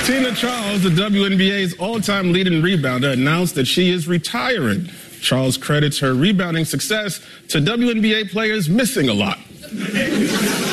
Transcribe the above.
Tina Charles, the WNBA's all-time leading rebounder, announced that she is retiring. Charles credits her rebounding success to WNBA players missing a lot.